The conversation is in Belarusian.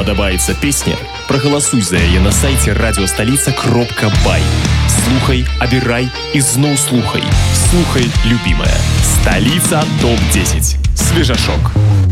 Падабаецца песня? Прагаласуй за яе на сайце радиостолица.бай. Слухай, абірай і зноў слухай. Слухай, любимая. Столица ТОП-10. Свежашок.